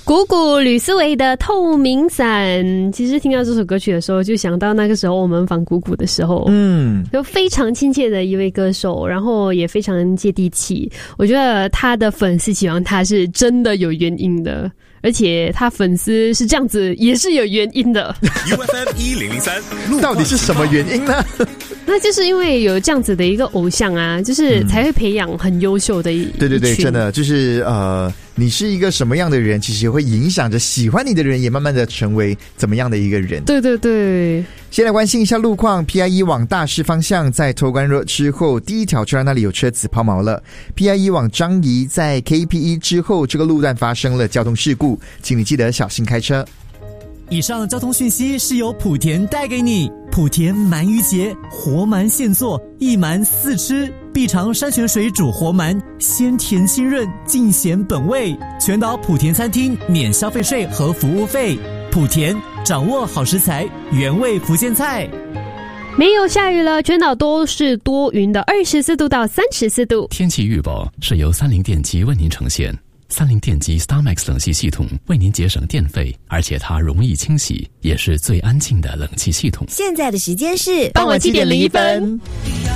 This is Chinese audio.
鼓鼓吕思维的透明伞，其实听到这首歌曲的时候，就想到那个时候我们访鼓鼓的时候，就非常亲切的一位歌手，然后也非常接地气。我觉得他的粉丝喜欢他是真的有原因的，而且他粉丝是这样子也是有原因的。 UFM1003 到底是什么原因呢？ 那就是因为有这样子的一个偶像啊，就是才会培养很优秀的一对对对，真的就是你是一个什么样的人，其实会影响着喜欢你的人也慢慢的成为怎么样的一个人。 对对对。 先来关心一下路况 ，PIE 往大师方向在托关road之后，第一条车那里有车子抛锚了。PIE 往樟宜在 KPE 之后，这个路段发生了交通事故，请你记得小心开车。 以上交通讯息是由莆田带给你。莆田鳗鱼节，活鳗现做，一鳗4吃，必尝山泉水煮活鳗，鲜甜清润，尽显本味。全岛莆田餐厅免消费税和服务费。莆田掌握好食材，原味福建菜。 没有下雨了，全岛都是多云的，24度到34度。 天气预报是由30电机为您呈现。30电机 StarMax 冷气系统为您节省电费，而且它容易清洗，也是最安静的冷气系统。 现在的时间是傍晚7点01分。